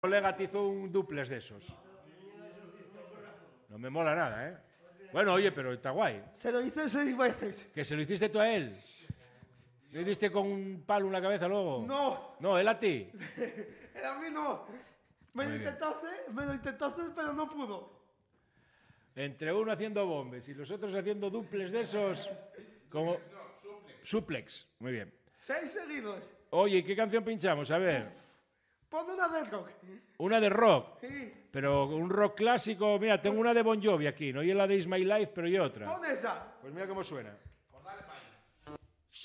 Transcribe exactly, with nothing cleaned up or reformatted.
colega te hizo un duplex de esos. No me mola nada, ¿eh? Bueno, oye, pero está guay. Se lo hice seis veces. ¿Que se lo hiciste tú a él? ¿Le diste con un palo en la cabeza luego? No. No, él a ti. Él a mí no. Me lo Muy bien. intentó hacer, me lo intentó hacer, pero no pudo. Entre uno haciendo bombes y los otros haciendo duplex de esos, como... Suplex. Muy bien. Seis seguidos. Oye, ¿qué canción pinchamos? A ver. Pon una de rock. Una de rock. Sí. Pero un rock clásico. Mira, tengo una de Bon Jovi aquí. No y la de Is My Life, pero y otra. Pon esa. Pues mira cómo suena.